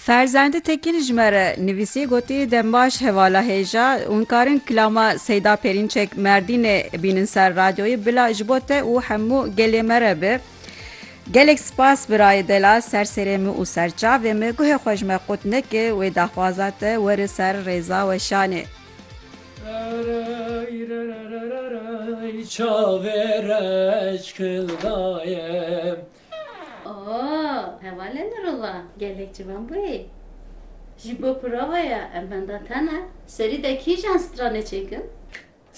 Ferzende Tekin jmere nivîsî gotî dembaş hevala hêja û karin kilama Seyda Perinçek Merdînê bînin ser radyoyê bila ji bo te û hemû gelê me re be. Gelek spas birayê dela serserê me û serçavê me guhê xwe ji me qut neke wê daxwaza te were ser rêza weşanê. Çavereç kıldayım. Oo, hevale Nurullah. Gelekçi ben bu iyi. Jibo provaya, ben de tane. Seri de ki jan strane çekin.